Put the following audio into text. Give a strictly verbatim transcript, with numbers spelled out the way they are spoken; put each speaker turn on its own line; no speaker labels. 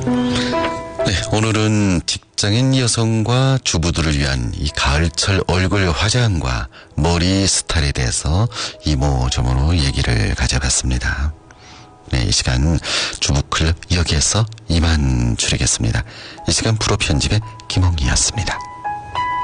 네, 오늘은 직장인 여성과 주부들을 위한 이 가을철 얼굴 화장과 머리 스타일에 대해서 이모저모로 얘기를 가져봤습니다. 네, 이 시간 주부클럽 여기에서 이만 줄이겠습니다. 이 시간 프로 편집의 김홍기였습니다.